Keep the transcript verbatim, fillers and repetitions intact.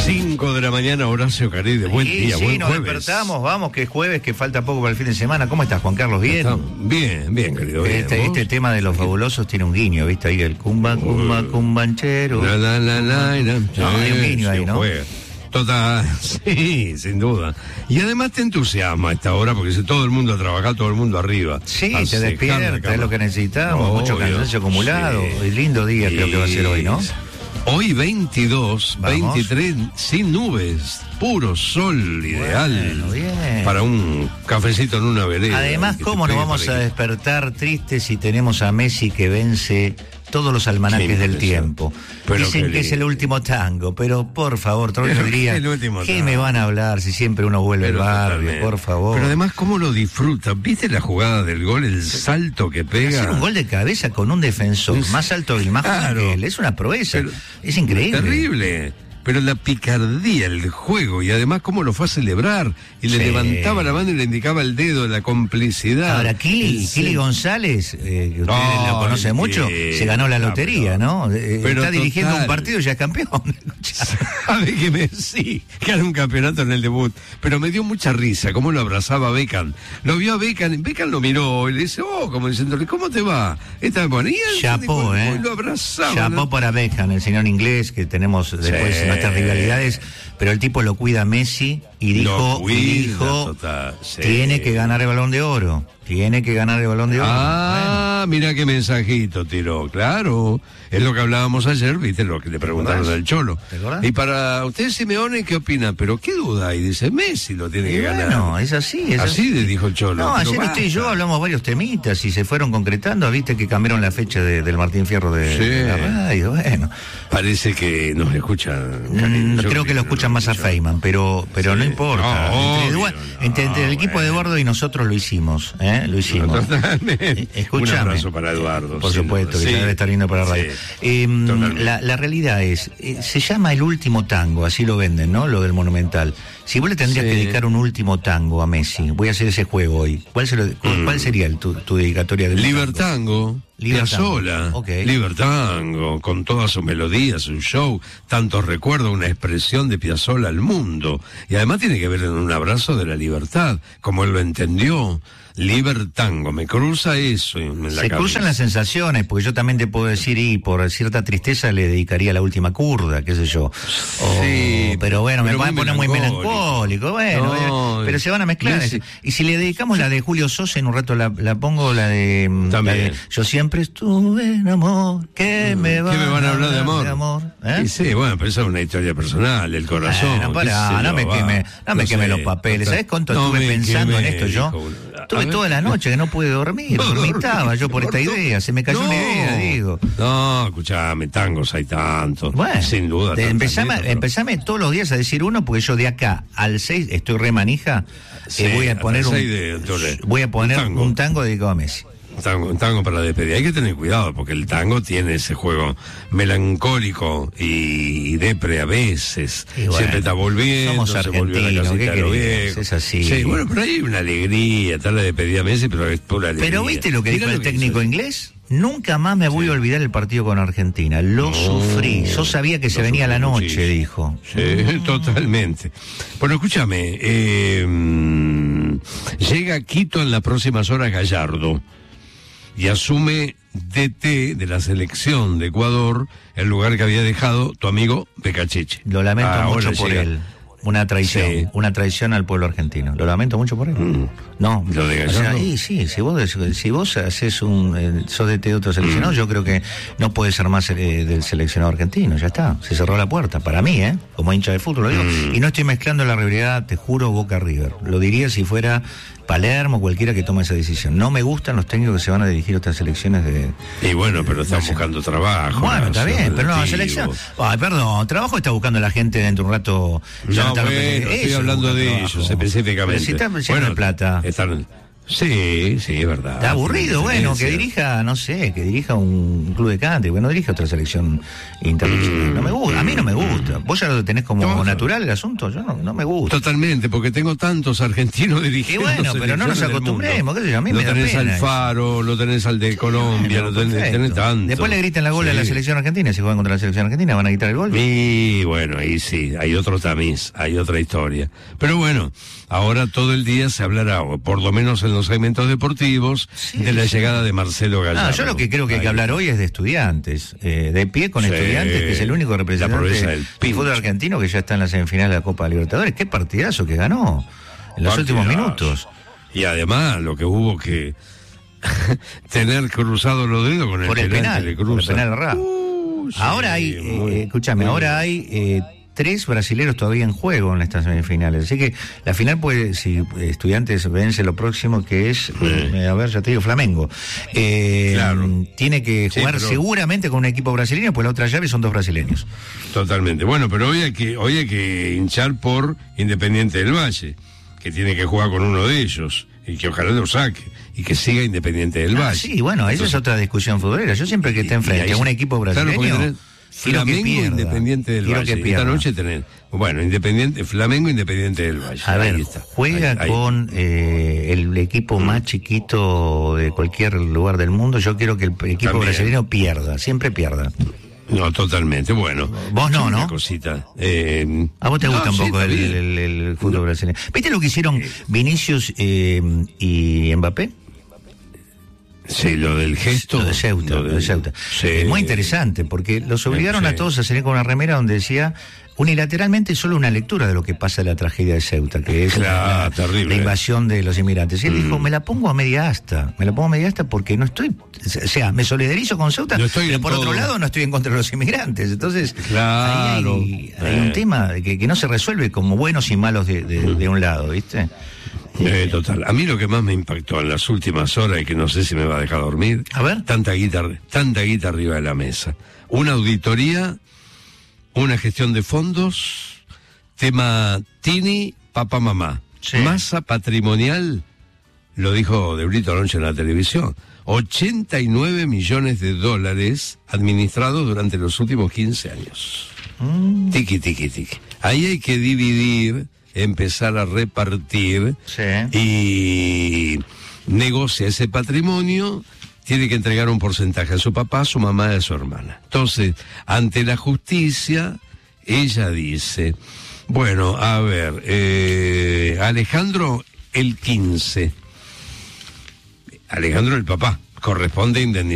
cinco de la mañana, Horacio Caride. Buen sí, día, sí, buen nos jueves. despertamos, vamos, que es jueves, que falta poco para el fin de semana. ¿Cómo estás, Juan Carlos? ¿Bien? Estamos bien, bien, querido. Bien. Este, este tema de los fabulosos tiene un guiño, ¿viste? Ahí el cumba, cumba, cumbanchero. La, la, la, la, la. No, hay un guiño ahí, ¿no? Juega. Total, sí, sin duda. Y además te entusiasma a esta hora porque si todo el mundo a trabajar, todo el mundo arriba. Sí, te despierta, es lo que necesitamos, Obvio, mucho cansancio acumulado. sí. El lindo día creo que va a ser hoy, ¿no? Hoy veintidós, Vamos. veintitrés, sin nubes, puro sol ideal. Bueno, bien. Para un cafecito en una vereda. Además, que ¿cómo te nos pegue vamos para a que- despertar tristes si tenemos a Messi que vence todos los almanaques Qué del impresión. tiempo? Pero Dicen qué que es el lindo. último tango, pero por favor, Troilo Pero diría, qué el último ¿qué tango? me van a hablar si siempre uno vuelve Pero al barrio? totalmente. Por favor. Pero además, ¿cómo lo disfruta? ¿Viste la jugada del gol? El salto que pega. Hacer un gol de cabeza con un defensor Es- más alto y más joven Claro. que él es una proeza. Pero- Es increíble. Terrible. Pero la picardía, el juego, y además cómo lo fue a celebrar. Y le Sí. levantaba la mano y le indicaba el dedo, la complicidad. Ahora, Kili, El Kili cel- González, eh, que usted No, lo conoce el mucho, Kili, se ganó la no, lotería, pero- ¿no? Eh, pero está dirigiendo total. un partido y ya es campeón. Sabe que me sí, ganó un campeonato en el debut, pero me dio mucha risa cómo lo abrazaba a Beckham. Lo vio a Beckham, Beckham lo miró y le dice, oh, como diciéndole, ¿cómo te va? Esta bueno, y él Chapó, y ¿eh? lo abrazaba. Chapó ¿no? para Beckham, el señor inglés, que tenemos después Sí. nuestras rivalidades, pero el tipo lo cuida a Messi y Lo dijo, cuida, y dijo total, sí. tiene que ganar el Balón de Oro, tiene que ganar el Balón de Oro. Ah, mira qué mensajito tiró, claro. Es lo que hablábamos ayer, viste, lo que le preguntaron acordás? al Cholo. ¿Te acordás? Y para usted, Simeone, ¿qué opina? Pero qué duda, y dice, Messi lo tiene Y que ganar. bueno, es así, es Así así. le dijo el Cholo. No, pero ayer usted y yo basta. hablamos varios temitas y se fueron concretando, viste que cambiaron la fecha de- del Martín Fierro de, Sí. de la radio, bueno. Parece que nos escuchan. Mm, Yo creo que lo escuchan más a escuchan. Feynman, pero pero Sí. no importa. No, entre, obvio, Edu- no, entre- entre el equipo de bueno. Eduardo y nosotros lo hicimos, ¿eh? Lo hicimos. Totalmente. Eh, escúchame. Un abrazo para Eduardo. Por sin supuesto, duda. que Sí. ya debe estar viendo para la radio. Sí. Eh, Totalmente. la, la realidad es, eh, se llama El Último Tango, así lo venden, ¿no? Lo del Monumental. Si vos le tendrías Sí. que dedicar un último tango a Messi, voy a hacer ese juego hoy. ¿Cuál, se lo- cu- ¿cuál sería el, tu, tu dedicatoria del Libertango, Libertango. Piazzolla, Ok. Libertango, con todas sus melodías, su show, tantos recuerdos, una expresión de Piazzolla al mundo. Y además tiene que ver en un abrazo de la libertad, como él lo entendió. Libertango, me cruza eso en la Se cabeza. cruzan las sensaciones, porque yo también te puedo decir, y por cierta tristeza le dedicaría la última curda, qué sé yo. O- Sí, pero bueno, pero me van a muy poner muy melancólico. melancólico, bueno, No, eh, pero se van a mezclar. Messi- Y si le dedicamos la de Julio Sosa, en un rato la, la pongo, la de, mm, También. la de Yo siempre estuve en amor, que me ¿Qué van, me van a hablar de amor? ¿Eh? Y sí, bueno, pero esa es una historia personal, del corazón. Bueno, qué pará, sé no yo, me va. queme, no me No queme sé, los papeles. total- ¿Sabes cuánto no estuve me pensando en queme, esto yo? dijo uno. A Tuve ver. toda la noche que no pude dormir, dormitaba yo por esta idea, se me cayó una idea, digo. No, escuchame, tangos hay tantos. Bueno, sin duda. de- tantas empezame, letras, pero- empezame todos los días a decir uno, porque yo de acá al seis estoy re manija. Sí, eh, voy a hasta poner el un, seis de octubre. voy a poner Un tango. un tango dedicado a Messi. Un tango, un tango para despedir. Hay que tener cuidado porque el tango tiene ese juego melancólico y, y depre a veces. Y bueno, Siempre está volviendo, somos se volvió a la argentinos, casita ¿qué de los querés? viejos. Es así. Sí, bueno, pero hay una alegría, está la despedida a Messi, pero es pura alegría. Pero ¿viste lo que Mirá dijo el que técnico hizo. inglés? Nunca más me voy a olvidar el partido con Argentina. Lo No, sufrí. Yo sabía que se lo venía la sufrí noche, muchísimo. dijo. Sí, totalmente. Bueno, escúchame, eh, mm, llega a Quito en las próximas horas Gallardo y asume D T de la selección de Ecuador el lugar que había dejado tu amigo Becachiche. Lo lamento Ahora mucho por llega. él. Una traición, Sí. una traición al pueblo argentino. Lo lamento mucho por él. No, ¿Lo de o sea, Gallardo? y sí, si vos, si vos haces un, eh, sos de, de otro seleccionado, yo creo que no puede ser más eh, del seleccionado argentino, ya está, se cerró la puerta, para mí, ¿eh? Como hincha de fútbol, lo digo. Y no estoy mezclando la rivalidad, te juro, Boca River. Lo diría si fuera Palermo, cualquiera que tome esa decisión. No me gustan los técnicos que se van a dirigir a otras selecciones de... Y bueno, pero están No, buscando trabajo. Bueno, está nación, bien, pero no, la relativo. selección. Ay, perdón, trabajo está buscando la gente dentro de un rato. No, Jonathan bueno, López. estoy Eso hablando busca de trabajo. ellos específicamente. Pero si están llenos de plata. Están, Sí, sí, es verdad. Está aburrido, bueno, que dirija, no sé, que dirija un club de country, que no dirija otra selección internacional. Mm, no me gusta, a mí no me gusta. ¿Vos ya lo tenés como no, natural el asunto? Yo no, no me gusta. Totalmente, porque tengo tantos argentinos dirigiendo. Y bueno, pero no nos acostumbremos, qué sé yo, a mí lo me da pena. Lo tenés al Faro, lo tenés al de Colombia, bueno, lo tenés, tenés tanto. Después le gritan la gol sí. a la selección argentina, si juegan contra la selección argentina, van a gritar el gol. Y bueno, ahí sí, hay otro tamiz, hay otra historia. Pero bueno, ahora todo el día se hablará, por lo menos en los segmentos deportivos, sí, de la sí. llegada de Marcelo Gallardo. Ah, yo lo que creo que hay que hablar hoy es de Estudiantes, eh, de pie con sí. Estudiantes, que es el único representante del fútbol argentino que ya está en la semifinal de la Copa Libertadores. Qué partidazo que ganó en los partidazo. últimos minutos. Y además lo que hubo que tener cruzado los dedos con el, por el penal, le por el penal raro. Uh, sí, ahora hay, eh, escúchame, ahora hay eh, tres brasileros todavía en juego en estas semifinales. Así que la final puede, si Estudiantes vence lo próximo, que es, sí. eh, a ver, ya te digo, Flamengo. Eh, claro. Tiene que jugar sí, pero... seguramente con un equipo brasileño, pues la otra llave son dos brasileños. Totalmente. Bueno, pero hoy hay que, hoy hay que hinchar por Independiente del Valle, que tiene que jugar con uno de ellos, y que ojalá lo saque, y que siga Independiente del Valle. Ah, sí, bueno, esa Entonces, es otra discusión futbolera. Yo siempre que esté enfrente a un equipo brasileño... Claro, Flamengo que Independiente del Quiero Valle. Esta noche tenés, bueno, Independiente, Flamengo Independiente del Valle. A ver, juega ahí, ahí. con eh, el equipo mm. más chiquito de cualquier lugar del mundo. Yo quiero que el equipo También. brasileño pierda, siempre pierda. No, totalmente, bueno. Vos no, ¿no? Cosita. Eh, ¿A vos te gusta no, un sí, poco el, el, el fútbol no. brasileño? ¿Viste lo que hicieron Vinicius eh, y Mbappé? Sí, lo del gesto. Lo de Ceuta, lo de, lo de Ceuta. Sí. Muy interesante, porque los obligaron sí. a todos a salir con una remera donde decía unilateralmente solo una lectura de lo que pasa en la tragedia de Ceuta, que es claro, la, la, la invasión de los inmigrantes. Y él mm. dijo, me la pongo a media asta, me la pongo a media asta porque no estoy, o sea, me solidarizo con Ceuta, no pero por todo. Otro lado no estoy en contra de los inmigrantes. Entonces, claro. ahí hay, hay eh. un tema que, que no se resuelve como buenos y malos de, de, mm. de un lado, ¿viste? Eh, total. A mí lo que más me impactó en las últimas horas, y que no sé si me va a dejar dormir, a ver, tanta guita, tanta guita arriba de la mesa. Una auditoría, una gestión de fondos, tema Tini, papá, mamá. Sí. Masa patrimonial, lo dijo De Brito anoche en la televisión, ochenta y nueve millones de dólares administrados durante los últimos quince años. Mm. Tiki, tiki, tiki. Ahí hay que dividir, empezar a repartir sí. y negocia ese patrimonio, tiene que entregar un porcentaje a su papá, a su mamá y a su hermana. Entonces, ante la justicia, ella dice, bueno, a ver, eh, Alejandro el quince, Alejandro el papá, corresponde indemnizar.